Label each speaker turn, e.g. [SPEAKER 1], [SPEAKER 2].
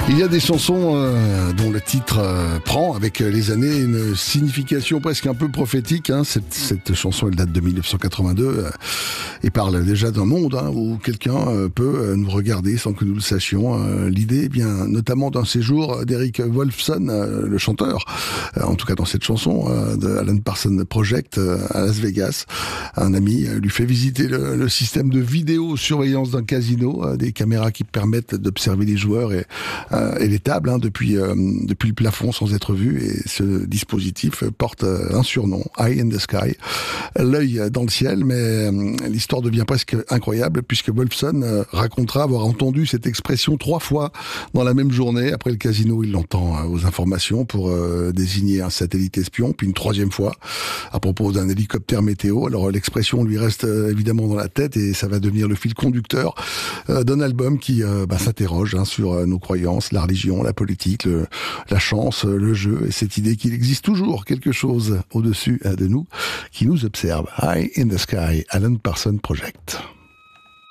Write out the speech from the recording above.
[SPEAKER 1] Il y a des chansons dont le titre prend avec les années une signification presque un peu prophétique. Cette chanson, elle date de 1982 et parle déjà d'un monde où quelqu'un peut nous regarder sans que nous le sachions. L'idée vient notamment d'un séjour d'Eric Woolfson, le chanteur, en tout cas dans cette chanson, de Alan Parsons Project à Las Vegas. Un ami lui fait visiter le système de vidéosurveillance d'un casino, des caméras qui permettent d'observer les joueurs et les tables depuis le plafond sans être vu, et ce dispositif porte un surnom, Eye in the Sky, l'œil dans le ciel. Mais l'histoire devient presque incroyable puisque Wolfson racontera avoir entendu cette expression 3 fois dans la même journée. Après le casino, il l'entend aux informations pour désigner un satellite espion, puis une 3e fois à propos d'un hélicoptère météo. Alors l'expression lui reste évidemment dans la tête et ça va devenir le fil conducteur d'un album qui s'interroge sur nos croyances, la religion, la politique, la chance, le jeu, et cette idée qu'il existe toujours quelque chose au-dessus de nous qui nous observe. Eye in the Sky, Alan Parsons Project.